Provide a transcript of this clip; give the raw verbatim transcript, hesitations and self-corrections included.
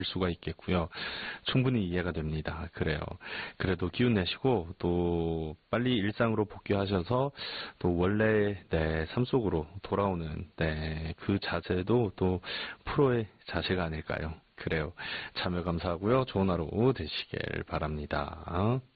수가 있겠고요. 충분히 이해가 됩니다. 그래요. 그래도 기운 내시고 또 빨리 일상으로 복귀하셔서 또 원래 네, 삶 속으로 돌아오는 네, 그 자세도 또 프로의 자세가 아닐까요? 그래요. 참여 감사하고요. 좋은 하루 되시길 바랍니다.